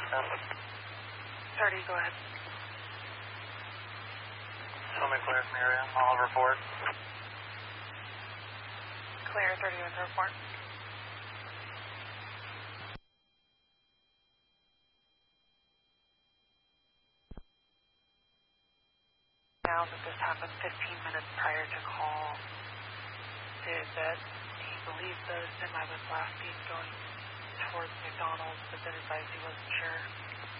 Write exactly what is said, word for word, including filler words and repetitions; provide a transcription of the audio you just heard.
thirty, go ahead. Show me clear from the area. I'll report. Clear, thirty with report. Now that this happened fifteen minutes prior to call, stated that he believed the semi was last seen going towards McDonald's, but then advised he wasn't sure.